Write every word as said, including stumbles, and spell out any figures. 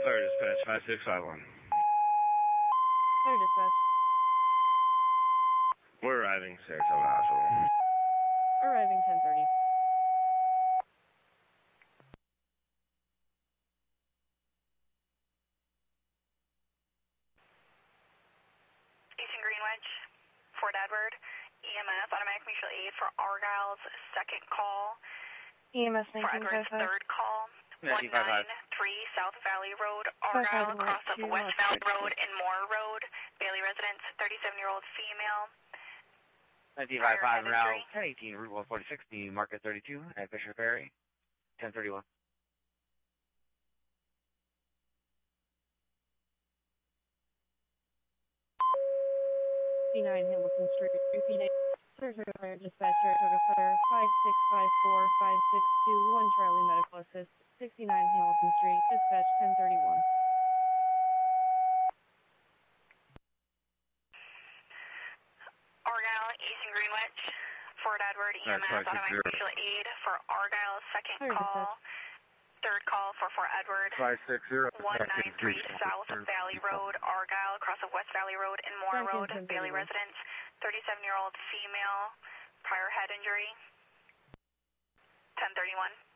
Fire dispatch, five six five one. Fire dispatch. We're arriving, Saratoga Hospital. Arriving ten thirty. Eastern Greenwich, Fort Edward, E M S, automatic mutual aid for Argyle's second call. E M S For Edward's third call. one nine three South Valley Road, Argyle, cross of West Valley Road and Moore Road. Bailey residence, thirty-seven-year-old female. nineteen fifty-five Route ten eighteen, Route one forty-six, the Market thirty-two at Fisher Ferry, ten thirty-one. fifty-nine Hamilton Street, repeat it. Saratoga Fire Dispatch, Saratoga Fire, five six five four, five six two one, Charlie Medical Assist, sixty-nine Hamilton Street, dispatch ten thirty-one. Argyle, Eastern Greenwich, Fort Edward, E M S, automatic mutual aid for Argyle's second Fire call. dispatch. Third call for Fort Edward. five six zero. one nine three South Valley Road, Argyle, cross of West Valley Road and Moore Road. Bailey residence, thirty-seven-year-old female, prior head injury. ten thirty-one.